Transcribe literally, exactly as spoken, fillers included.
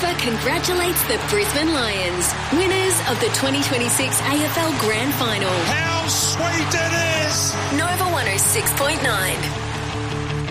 Nova congratulates the Brisbane Lions, winners of the twenty twenty-six A F L Grand Final. How sweet it is! Nova one oh six point nine.